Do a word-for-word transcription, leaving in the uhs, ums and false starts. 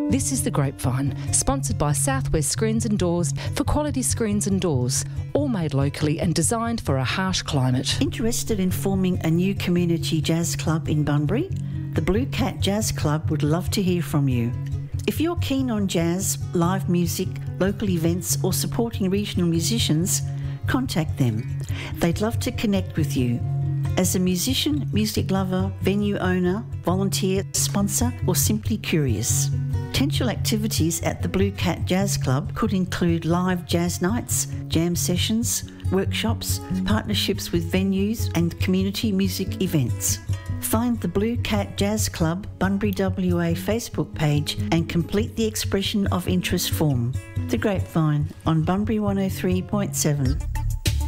This is The Grapevine, sponsored by Southwest Screens and Doors for quality screens and doors, all made locally and designed for a harsh climate. Interested in forming a new community jazz club in Bunbury? The Blue Cat Jazz Club would love to hear from you. If you're keen on jazz, live music, local events or supporting regional musicians, contact them. They'd love to connect with you. As a musician, music lover, venue owner, volunteer, sponsor or simply curious. Potential activities at the Blue Cat Jazz Club could include live jazz nights, jam sessions, workshops, partnerships with venues and community music events. Find the Blue Cat Jazz Club Bunbury W A Facebook page and complete the expression of interest form. The Grapevine on Bunbury one oh three point seven.